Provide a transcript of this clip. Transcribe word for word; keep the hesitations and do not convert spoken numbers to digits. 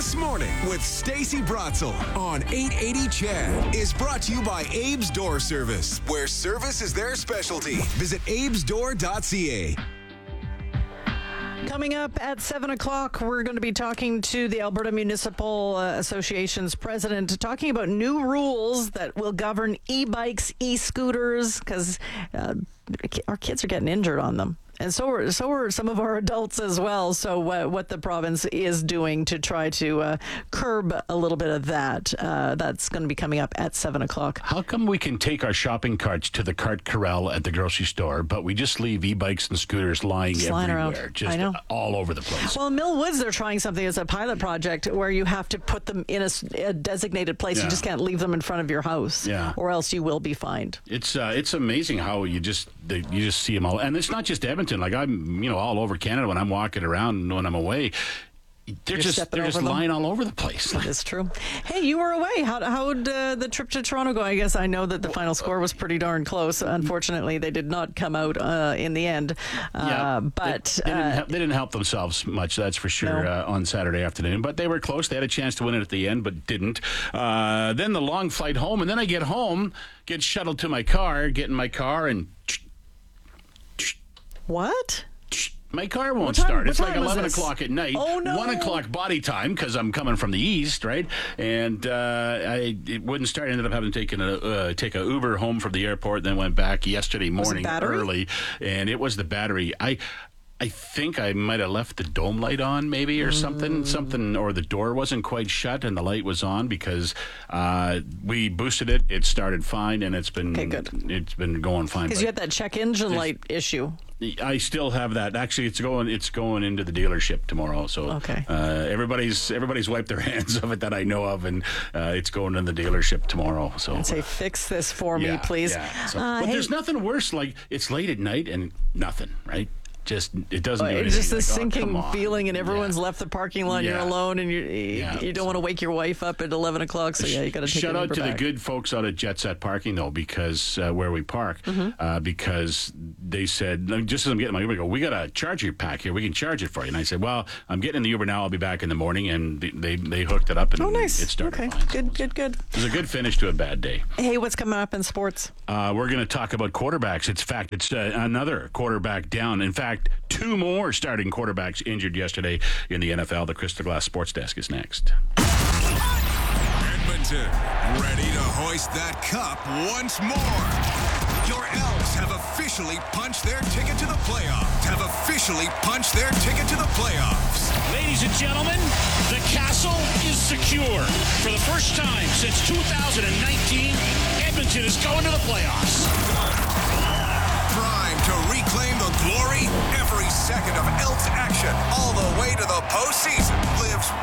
This Morning with Stacey Bratzel on eight eighty C H E D is brought to you by Abe's Door Service, where service is their specialty. Visit abes door dot c a. Coming up at seven o'clock, we're going to be talking to the Alberta Municipal uh, Association's president, talking about new rules that will govern e-bikes, e-scooters, because uh, our kids are getting injured on them. And so are, so are some of our adults as well. So uh, what the province is doing to try to uh, curb a little bit of that, uh, that's going to be coming up at seven o'clock. How come we can take our shopping carts to the cart corral at the grocery store, but we just leave e-bikes and scooters lying Just everywhere, lying around. just I know. all over the place? Well, in Mill Woods, they're trying something as a pilot project where you have to put them in a, s- a designated place. Yeah. You just can't leave them in front of your house, Yeah. or else you will be fined. It's uh, it's amazing how you just they, you just see them all, and it's not just Edmonton. Like I'm, you know, all over Canada when I'm walking around when I'm away. They're You're just stepping they're just over them. lying all over the place. That's true. Hey, you were away. How how'd uh, the trip to Toronto go? I guess I know that the final score was pretty darn close. Unfortunately, they did not come out uh, in the end. Uh, Yeah, but they, they, didn't uh, help, they didn't help themselves much, that's for sure, No. uh, on Saturday afternoon. But they were close. They had a chance to win it at the end, but didn't. Uh, then the long flight home, and then I get home, get shuttled to my car, get in my car, and what? my car won't time- start. what It's like time was eleven this? o'clock at night. Oh, no. one o'clock body time because I'm coming from the east, right? And uh, I it wouldn't start. I ended up having to take, an, uh, take a Uber home from the airport, then went back yesterday morning battery? early, and it was the battery. I I think I might have left the dome light on maybe or something, something, or the door wasn't quite shut and the light was on because uh, we boosted it. It started fine, and it's been Okay, good. It's been going fine. Because but- you had that check engine light issue. I still have that. Actually, it's going. It's going into the dealership tomorrow. So Okay. uh, everybody's everybody's wiped their hands of it that I know of, and uh, it's going in the dealership tomorrow. So And say, fix this for yeah, me, please. yeah. So- Uh, but hey, there's nothing worse. Like it's late at night and nothing. Right? Just it doesn't. do it's just anything. this Like, oh, sinking come on. feeling, and everyone's Yeah. left the parking lot. And You're Yeah. alone, and you Yeah. you don't want to wake your wife up at eleven o'clock. So yeah, you got to take Shout an out Uber to back. the good folks out at Jet Set Parking though, because uh, where we park, Mm-hmm. uh, because they said like, just as I'm getting my Uber, they go, we got a charger pack here, we can charge it for you. And I said, well, I'm getting in the Uber now. I'll be back in the morning, and they they, they hooked it up, and Oh, nice. it started Okay, fine. good, good, good. It was a good finish to a bad day. Hey, what's coming up in sports? Uh, we're going to talk about quarterbacks. It's fact, it's uh, another quarterback down. In fact, two more starting quarterbacks injured yesterday in the N F L. The Crystal Glass Sports Desk is next. Edmonton, ready to hoist that cup once more. Your Elks have officially punched their ticket to the playoffs. Have officially punched their ticket to the playoffs. Ladies and gentlemen, the castle is secure. For the first time since two thousand nineteen, Edmonton is going to the playoffs. Prime to reclaim the glory. Every second of Elks action, all the way to the postseason, lives